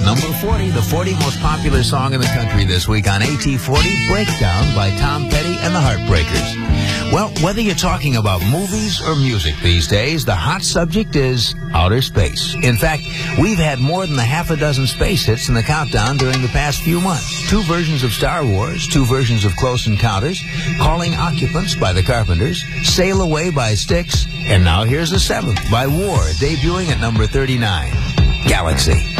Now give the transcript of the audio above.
number 40, the 40 most popular song in the country this week on AT40, Breakdown by Tom Petty and the Heartbreakers. Well, whether you're talking about movies or music these days, the hot subject is outer space. In fact, we've had more than a half a dozen space hits in the countdown during the past few months. 2 versions of Star Wars, 2 versions of Close Encounters, Calling Occupants by the Carpenters, Sail Away by Styx, and now here's the 7th by War, debuting at number 39, Galaxy.